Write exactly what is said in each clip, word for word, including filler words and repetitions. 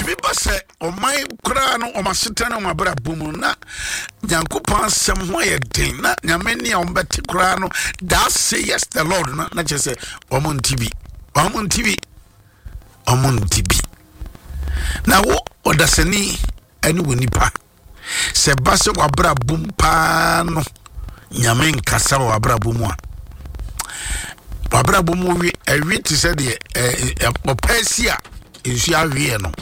Ebiba say o my kra no o maseta no mabra bomu na Nyankopon asem ho ye den na nyame ne o mbeti kra no that say yes the Lord na na che say omon T V omon T V omon T V na wo odasani ani wonipa se base wabra bum pa no nyame nkasa wabra bomu a wabra bomu wi ewi ti se de eh opesi If you are here, no.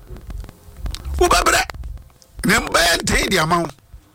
Ubabra, number ten the amount.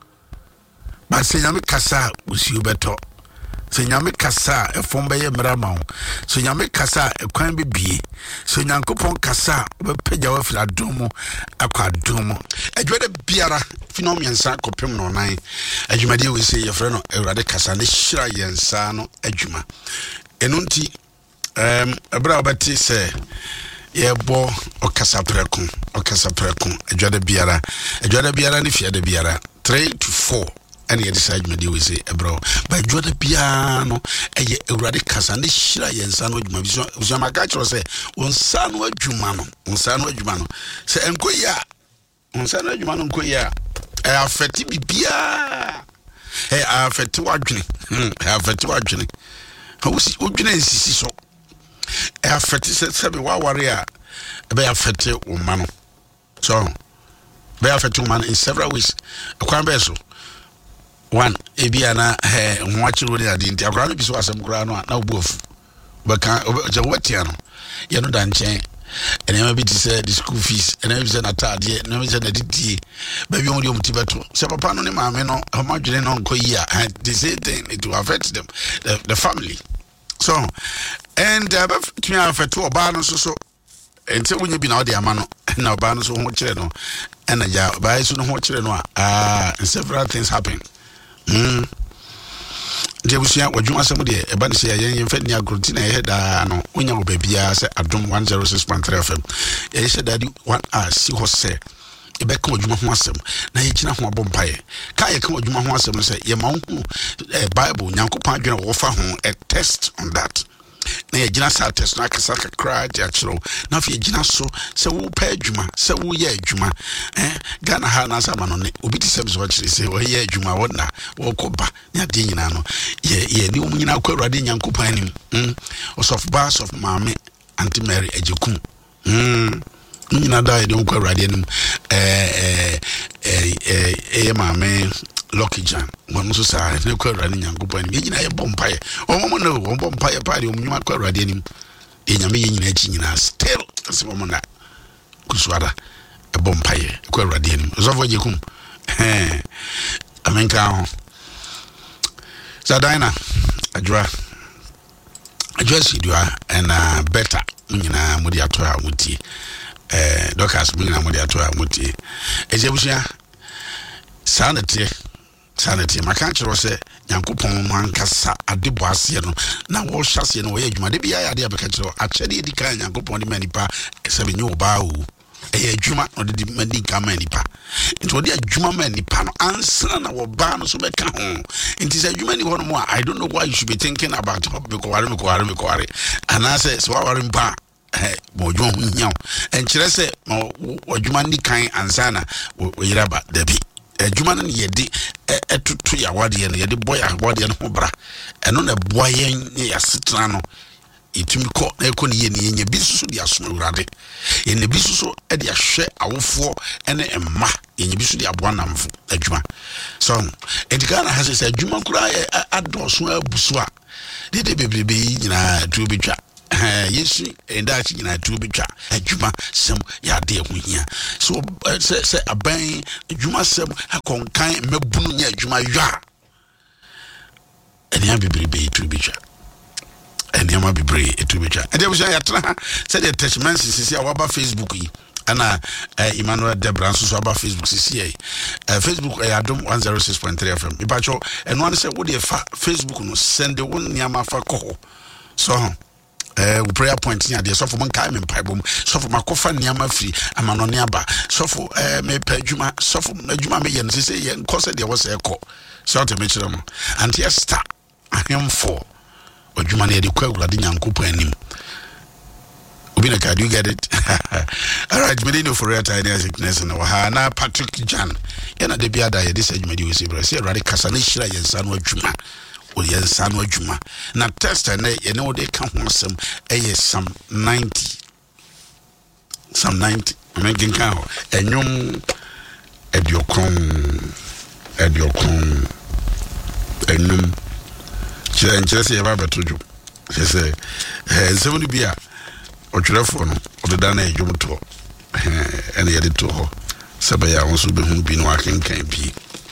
But say Yami Kasa, was you better. Say Yami Kasa, a form by a Mramau. So Yami Kasa, a crime be. So Yankupon Kasa, will pay your flat domo, a quad domo. A dread biara, phenomenon sack or criminal nine. As you may do, we say your friend, a radicas and a shy and sano, a juma. Enunti, um, a brabati say. Ye bo okasa preku okasa preku adwada biara adwada biara ne fiade biara three to four and ye decide me dey we say ebro ba adwada biara no eye ewrade kasa ne hira ye nsa no adwuma biso so maka kiro say onsa no adwuma no onsa no adwuma no say enkoyi a onsa no adwuma no enkoyi a e afeti bibia e afeti wadwene e afeti wadwene ho si odwene nsisi so e afeti se be wa ware a be afeti o ma no so be afeti o ma in several ways akwan be so one e bia na eh ho akiro ni ade nti akwan bi so asem kura no na obuofu be kan je wetia no ye no dan chen ene ma bi ti say the school fees ene bi say na tade ene bi say na didie ba bi omudi omuti beto se papa no ne maame no ho madwene no nkoyi a they say thing it will affect them the, the family. So, and uh, to me, I've two abandons so until when you be now the amano, and now banners on what channel, and a job by soon what channel. Ah, and several things happen. Hmm. Jebusia, what you want somebody, a bunch of young Fenia Grutina head, no, when your baby, I said, I don't one zero six point three F M. They said that you want us, see what say. Ebeka odwuma ho asem na ye kina ho abompaye ka ye ka odwuma ho asem say ye ma hu Bible Nyankopon adwene wo fa ho a test on that na ye gina sa test na kasa kakra ja chiro na fa ye gina so se wo pa adwuma se wo ye adwuma eh Ghana ha na sama no ne obi ti sem so chire se wo ye adwuma wo na wo koba na de nyina no ye ye ni omu nyina kwa Awurade Nyankopon anim mm osof bas of Mame Auntie Mary Ejekum mm Nina died on Quaradianum, eh, eh, eh, eh, Mame Lucky John. One so sad, no Quaradian young couple, and you know, a bompire. Oh, no, one bompire party, you might Quaradianum in a mean edging us. Still, as a woman that Kuswada, a bompire, Quaradianum. Zova Yakum, eh, I mean, cow Zadina, a dra, a dress you are, and uh, better, you know, Mudiatoa Muti. Eh Doctors bina mo de ato amuti ejebusia sanity sanity maka kiro se Nyankopon mankasa adebo ase no na wo hyase no wo ye adwuma de bia ya de abeka kiro akyede di kan Nyankopon de manipa se be nyu ba o eh adwuma no de mani ka manipa nti odi adwuma manipa no ansa na wo ba no so be ka ho nti se adwuma ni ho no mo I don't know why you should be thinking about because ware me ko ware me ko ware ana se so ware mpa eh bojo nyaw enkyere se odwuma ni kan ansana oyiraba dabi adwuma no yedi etutu ya wade no yedi boy wade no ho bra eno na boy yen ya setra no itumi ko na eko ne ye ne bi susu dia so Awurade ye ne bi susu e dia hwe awofo ene emma ye ne bi susu dia boa namfo adwuma so edikana ha se adwuma kura adoso abusu a dede bebrebe nyina tu betwa eh yesu endachi nyina tu betwa adwuma sem ya de ehunhia so se se aban adwuma sem akonkan mabunu nya adwuma ywa enia bebrebe tu betwa enia ma bebrebe tu betwa ede bo ya tra se the attachments sisi awaba Facebook yi ana Emmanuel Debra so aba Facebook sisi yi Facebook e adom one oh six point three F M ipacho eno an se wo de fa Facebook no send won niama fa ko so eh prayer point nya de so for man kai me paibom so for makofa niama free amano ne aba so for eh me padwuma so for adwuma me ye no se ye nkose de wo se ekọ so to me kire mo and yes star ahim for adwuma ne de kwa Awurade Nyankopon anim obi na ka do you get it all right, me no for real idea sickness no ha na Patrick Jan. Ya na de bia da ye de say dwumadi we say bro. Say rade kasa na hira yensa no adwuma. O yensa no adwuma. Na test na ye ne wo de ka ho asem eye Psalm ninety. Psalm ninety. Me kin kan ho. Enwom ediokron ediokron enwom. Che nche say ba betojo. Say eh nsem no bia otwerefo no odeda na edwom to eh ene yede to ho sebaya wonso be hu bi no akenkan bi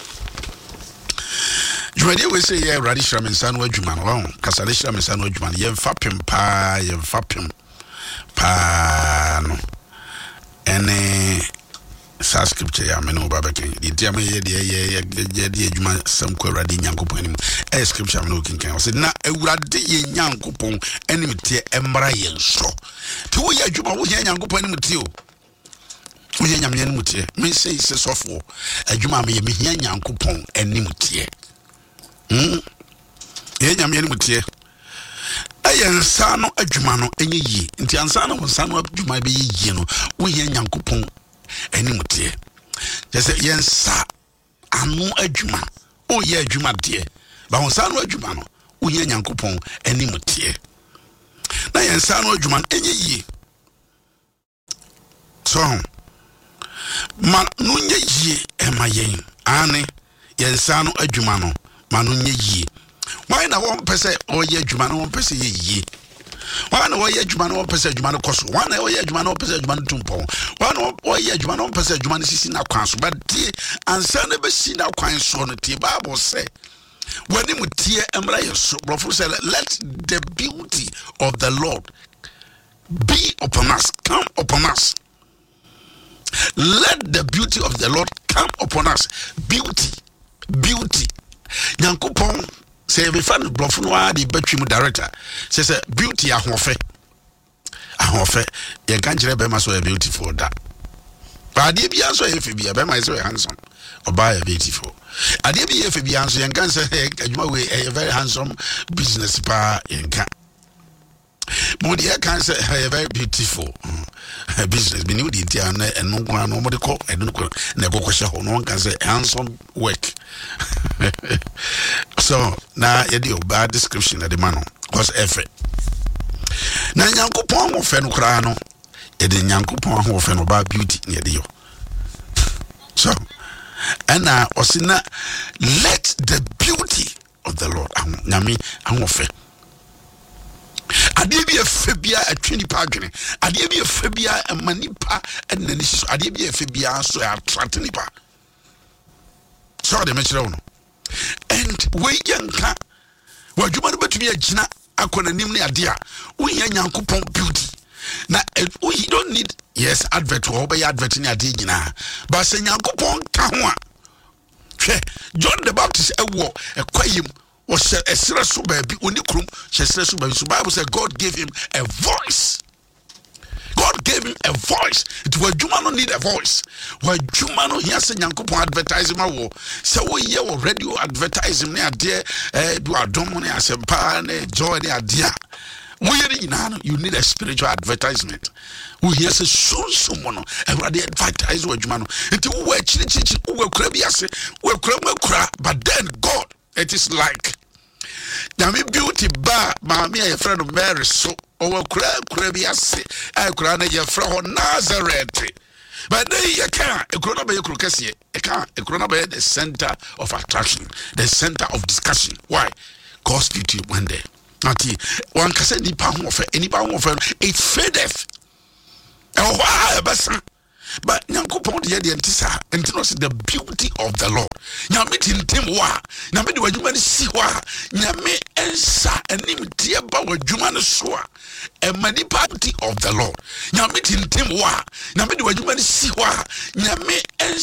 Jumadi we say yeah radish ramensan wa dwuma no kasa radish ramensan wa dwuma ye mfa pem pa ye mfa pem pa no ene sa scripture ya me no babeken di dia me ye de ye ye de dwuma sam ko radi nyankopon anim e scripture me no kinkan o say na awurade ye nyankopon anim tie embra ye nso ti wo ye dwuma wo ye nyankopon anim tie o wo ye nyame anim tie me say se sofo adwuma me ye me hia nyankopon anim tie hm ye nyame anim tie aye nsa no adwuma no enye yi nti ansa no nsa no adwuma be yi no wo ye nyankopon anim tie just yensa anu adwuma o ye adwuma de ba wonsa no adwuma no wo ye nyankopon anim tie na yensa no adwuma enye yi so man no nye yi e ma yen ane yensa no adwuma no man no nye yi why na won pese o ye adwuma no won pese ye yi Why no ye adwuma no pese adwuma no koso why na ye adwuma no pese adwuma no tumpon why no ye adwuma no pese adwuma no sisi na kwan so but die ansa na be si na kwan so no tie Bible say when him tie emra yeso brofo say let the beauty of the Lord be upon us come upon us let the beauty of the Lord come upon us beauty beauty Nyankopon say we fan brofo no a de batwim director say say beauty ahofe ahofe ye kan kire be ma so beautiful da ba de bia so ye fe bia be ma so handsome oba beautiful ade bia ye fe bia so ye kan say adwuma we a very handsome business pa ye kan mo de kan say a very beautiful business be new de dia na eno kwa no mo de ko eno ko na go kwese ho no kan say handsome work so na ye the bad description of the man was effort na nyankopon mo fe no kra no e de nyankopon ho fe no ba beauty ne de yo so and na osina let the beauty of the Lord nyame ahwo fe ade bi efe bia atwini pa adwene ade bi efe bia manipa enani so ade bi efe bia so attract nipa so de mechire no and we yanka wadwuma no betumi agina akona nim ne ade a wo ya nyankopon beauty na we don't need yes advert wo be advert ne ade gina but se nyankopon ka ho a hwe John the Baptist ewo ekwayim wo se esere so baabi oni krum se esere so baabi so Bible says God gave him a voice. God gave him a voice. It was Juma no need a voice. Why Juma no hear say Nyankopon advertising ma wo. Say we hear radio advertising ne ade eh do adom ne asempa ne joy ne ade. We hear na you need a spiritual advertisement. We hear say so so mo no everybody advertise we Juma no. It we chiri chiri we kura bi ase we kura we kura but then God it is like Yami beauty ba maami a friend of Mary so owa kura kura bi ase ai kura na ye fra ho Nazareth but they you can e kura na be kura kese e can e kura na be the center of attraction the center of discussion why God's beauty one day ati one kase ni pa ho fe any pa ho fe it fadeth e wa e besa but Nyankopon de de ntisa ntino se the beauty of the Lord nyame tintim wa nyame de wadwuma ne si wa nyame ensa anim tie ba wadwuma ne so a emani beauty of the Lord nyame tintim wa nyame de wadwuma ne si wa nyame